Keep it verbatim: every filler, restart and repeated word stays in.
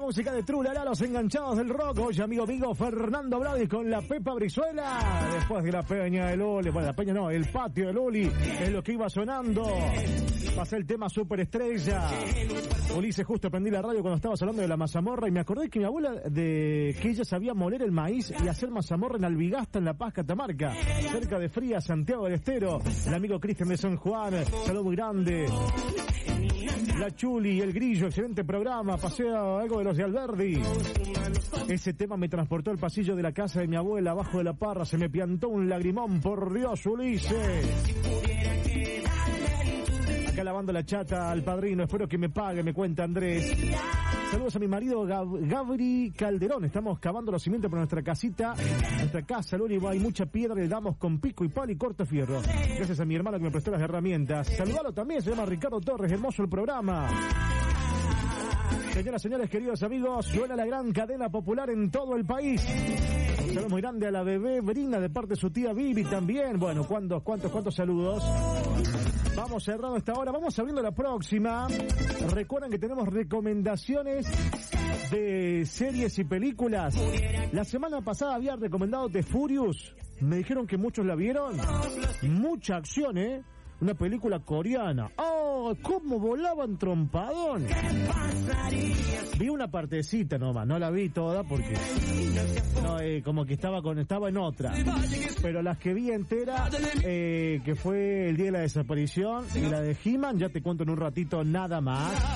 música de Trulala, los enganchados del rock. Hoy, amigo amigo Fernando Blades con la Pepa Brizuela. Después de la Peña del Loli, bueno, la Peña no, el patio del Loli es lo que iba sonando. Pasé el tema Superestrella. Ulises, justo prendí la radio cuando estabas hablando de la mazamorra y me acordé que mi abuela, de que ella sabía moler el maíz y hacer mazamorra en Albigasta, en La Paz, Catamarca, cerca de Fría, Santiago del Estero. El amigo Cristian de San Juan, saludo muy grande. La Chuli y el Grillo, excelente programa. Pasé a algo de los de Alberdi. Ese tema me transportó al pasillo de la casa de mi abuela, abajo de la parra. Se me piantó un lagrimón, por Dios, Ulises. Acá lavando la chata al padrino, espero que me pague, me cuenta Andrés. Saludos a mi marido Gab- Gabri Calderón. Estamos cavando los cimientos por nuestra casita, nuestra casa, lo único, hay mucha piedra, le damos con pico y palo y corta fierro. Gracias a mi hermano que me prestó las herramientas. Saludalo también, se llama Ricardo Torres, hermoso el programa. Señoras, señores, queridos amigos, suena la gran cadena popular en todo el país. Un saludo muy grande a la bebé Brina de parte de su tía Vivi también. Bueno, ¿cuántos, cuántos, cuántos saludos? Vamos cerrando esta hora, vamos abriendo la próxima. Recuerden que tenemos recomendaciones de series y películas. La semana pasada había recomendado The Furious. Me dijeron que muchos la vieron. Mucha acción, ¿eh? Una película coreana. ¡Oh! ¡Cómo volaban trompadón! Vi una partecita nomás, no la vi toda porque no, eh, como que estaba con estaba en otra. Pero las que vi entera, eh, que fue el día de la desaparición y la de He-Man, ya te cuento en un ratito nada más.